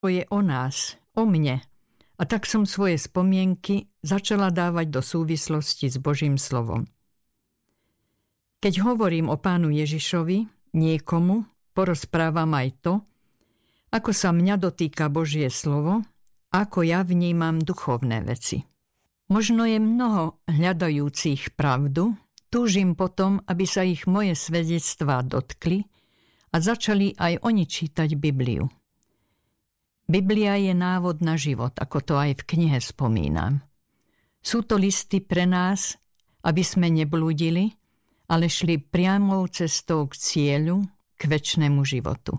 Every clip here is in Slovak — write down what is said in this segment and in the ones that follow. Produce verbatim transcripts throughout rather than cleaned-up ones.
je o nás, o mne. A tak som svoje spomienky začala dávať do súvislosti s Božím slovom. Keď hovorím o Pánu Ježišovi, niekomu porozprávam aj to, ako sa mňa dotýka Božie slovo, ako ja vnímam duchovné veci. Možno je mnoho hľadajúcich pravdu, túžim potom, aby sa ich moje svedectvá dotkli a začali aj oni čítať Bibliu. Biblia je návod na život, ako to aj v knihe spomínam. Sú to listy pre nás, aby sme neblúdili, ale šli priamou cestou k cieľu, k večnému životu.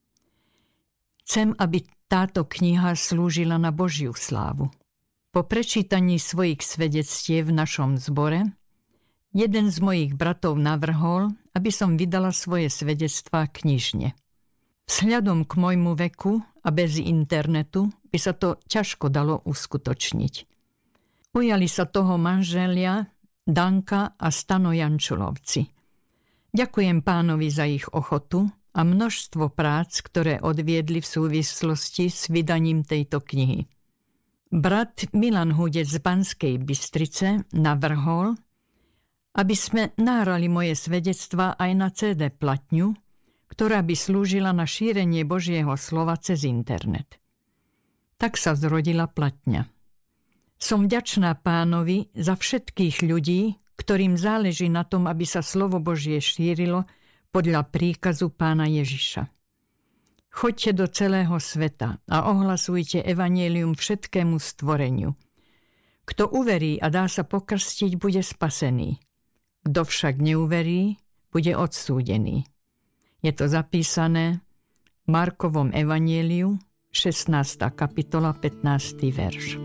Chcem, aby táto kniha slúžila na Božiu slávu. Po prečítaní svojich svedectiev v našom zbore, jeden z mojich bratov navrhol, aby som vydala svoje svedectvá knižne. Vzhľadom k môjmu veku a bez internetu by sa to ťažko dalo uskutočniť. Ujali sa toho manželia Danka a Stano Jančulovci. Ďakujem Pánovi za ich ochotu a množstvo prác, ktoré odviedli v súvislosti s vydaním tejto knihy. Brat Milan Hudec z Banskej Bystrice navrhol, aby sme nahrali moje svedectvá aj na cé dé platňu, ktorá by slúžila na šírenie Božieho slova cez internet. Tak sa zrodila platňa. Som vďačná Pánovi za všetkých ľudí, ktorým záleží na tom, aby sa slovo Božie šírilo podľa príkazu Pána Ježiša. Choďte do celého sveta a ohlasujte evanjelium všetkému stvoreniu. Kto uverí a dá sa pokrstiť, bude spasený. Kto však neuverí, bude odsúdený. Je to zapísané v Markovom evanjeliu, šestnásta kapitola, pätnásty verš.